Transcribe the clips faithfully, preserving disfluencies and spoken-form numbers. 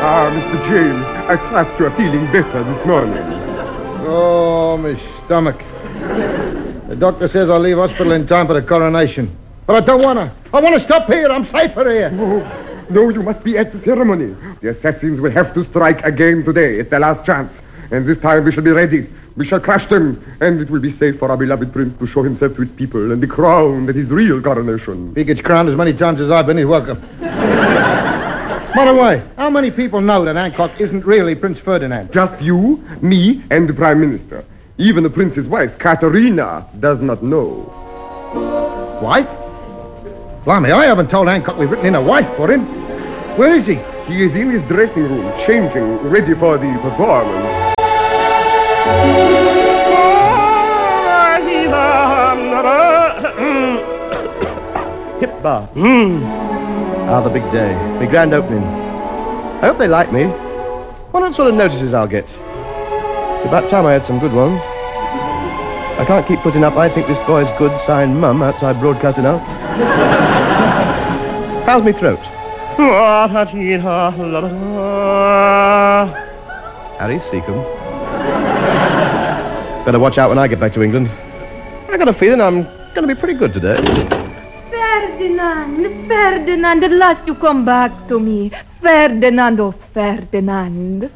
Ah, Mister James, I trust you are feeling better this morning. Oh, my stomach. The doctor says I'll leave hospital in time for the coronation. But I don't want to. I want to stop here. I'm safer here. Oh, no, you must be at the ceremony. The assassins will have to strike again today. It's their last chance. And this time we shall be ready. We shall crush them. And it will be safe for our beloved prince to show himself to his people and be crowned at his real coronation. If he gets crowned as many times as I've been, he's welcome. By the way, how many people know that Hancock isn't really Prince Ferdinand? Just you, me, and the Prime Minister. Even the prince's wife, Katerina, does not know. Wife? Blimey, I haven't told Hancock we've written in a wife for him. Where is he? He is in his dressing room, changing, ready for the performance. Hip-bar. Mm. Ah, the big day. My grand opening. I hope they like me. Wonder what sort of notices I'll get. It's about time I had some good ones. I can't keep putting up, I think this boy's good, signed mum outside Broadcasting House. How's me throat? Harry Seacombe. Better watch out when I get back to England. I got a feeling I'm going to be pretty good today. Ferdinand, Ferdinand, at last you come back to me. Ferdinand, oh Ferdinand.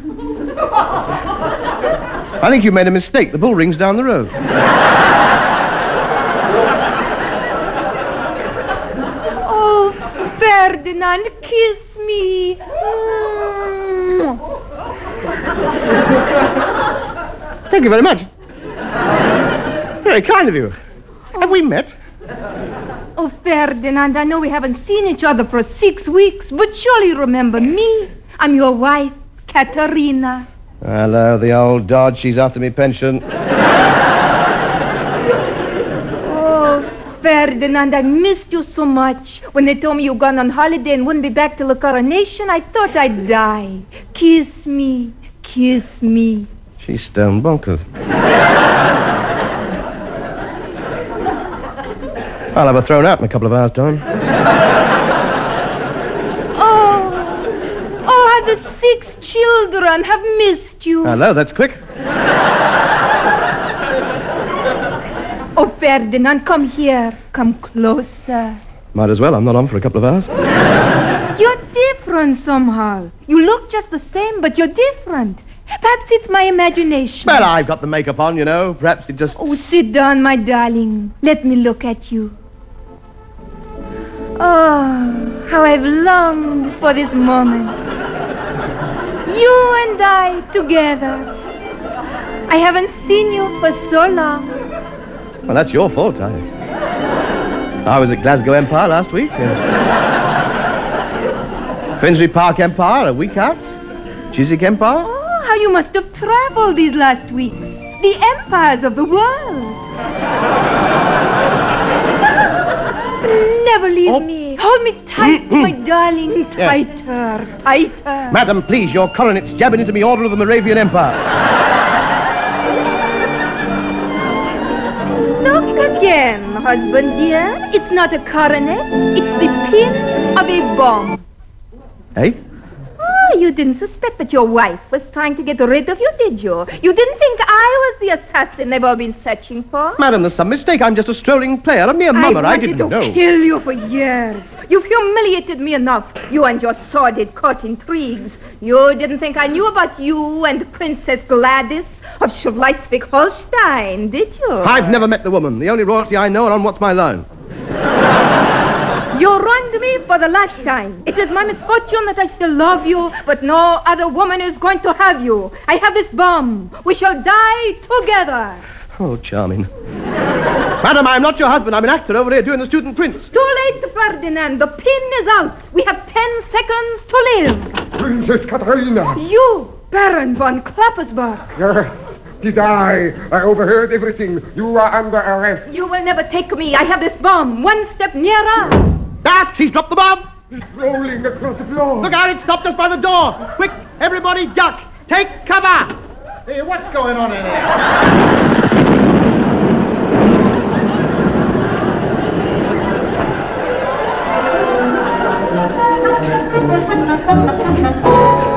I think you made a mistake. The bull ring's down the road. Oh, Ferdinand, kiss me. Mm. Thank you very much. Very kind of you. Have we met? Oh, Ferdinand, I know we haven't seen each other for six weeks, but surely you remember me. I'm your wife, Katerina. Hello, the old dodge. She's after me pension. Oh, Ferdinand, I missed you so much. When they told me you'd gone on holiday and wouldn't be back till the coronation, I thought I'd die. Kiss me, kiss me. She's stone bonkers. I'll have her thrown out in a couple of hours' time. Oh, oh, the six children have missed you. Hello, that's quick. Oh, Ferdinand, come here. Come closer. Might as well. I'm not on for a couple of hours. You're different somehow. You look just the same, but you're different. Perhaps it's my imagination. Well, I've got the makeup on, you know. Perhaps it just... Oh, sit down, my darling. Let me look at you. Oh, how I've longed for this moment. You and I together. I haven't seen you for so long. Well, that's your fault. I, I was at Glasgow Empire last week. Uh, Finsbury Park Empire a week out. Chiswick Empire. Oh, how you must have traveled these last weeks. The empires of the world. Never leave Oh. me. Hold me tight, my darling. Tighter, tighter. Madam, please, your coronet's jabbing into me order of the Moravian Empire. Look again, husband dear. It's not a coronet. It's the pin of a bomb. Eh? Oh, you didn't suspect that your wife was trying to get rid of you, did you? You didn't think I was the assassin they've all been searching for? Madam, there's some mistake. I'm just a strolling player, a mere mummer. I, I didn't wanted to know. kill you for years. You've humiliated me enough. You and your sordid court intrigues. You didn't think I knew about you and Princess Gladys of Schleswig-Holstein, did you? I've never met the woman. The only royalty I know are on What's My Line. You wronged me for the last time. It is my misfortune that I still love you, but no other woman is going to have you. I have this bomb. We shall die together. Oh, charming. Madam, I'm not your husband. I'm an actor over here doing the student prince. Too late, Ferdinand. The pin is out. We have ten seconds to live. Princess Katerina! You, Baron von Klappersbach. Yes, it is I. I overheard everything. You are under arrest. You will never take me. I have this bomb. One step nearer. Ah, she's dropped the bomb. It's rolling across the floor. Look out, it stopped us by the door. Quick, everybody duck. Take cover. Hey, what's going on in here?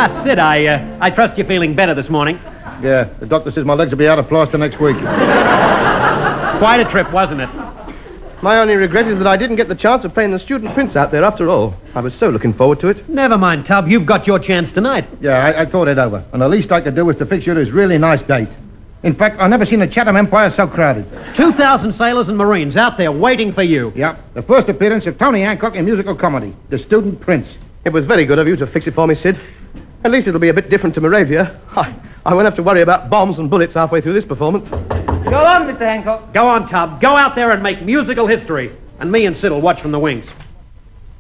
Ah, Sid, I, uh, I trust you're feeling better this morning. Yeah, the doctor says my legs will be out of plaster next week. Quite a trip, wasn't it? My only regret is that I didn't get the chance of playing the student prince out there after all. I was so looking forward to it. Never mind, Tub. You've got your chance tonight. Yeah, I, I thought it over. And the least I could do was to fix you this really nice date. In fact, I've never seen the Chatham Empire so crowded. Two thousand sailors and Marines out there waiting for you. Yeah, the first appearance of Tony Hancock in musical comedy, The Student Prince. It was very good of you to fix it for me, Sid. At least it'll be a bit different to Moravia. I, I won't have to worry about bombs and bullets halfway through this performance. Go on, Mister Hancock. Go on, Tub. Go out there and make musical history. And me and Sid will watch from the wings.